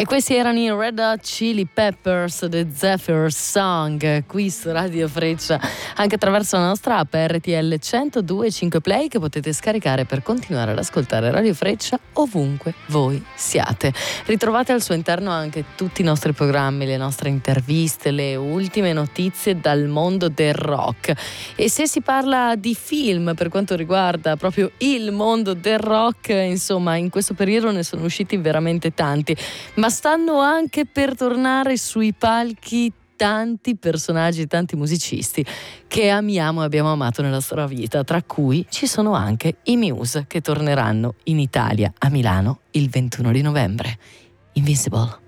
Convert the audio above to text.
E questi erano i Red Hot Chili Peppers, The Zephyr Song, qui su Radio Freccia, anche attraverso la nostra app RTL 102.5 Play, che potete scaricare per continuare ad ascoltare Radio Freccia ovunque voi siate. Ritrovate al suo interno anche tutti i nostri programmi, le nostre interviste, le ultime notizie dal mondo del rock. E se si parla di film per quanto riguarda proprio il mondo del rock, insomma, in questo periodo ne sono usciti veramente tanti, ma stanno anche per tornare sui palchi tanti personaggi, tanti musicisti che amiamo e abbiamo amato nella nostra vita, tra cui ci sono anche i Muse, che torneranno in Italia, a Milano, il 21 di novembre. Invincible.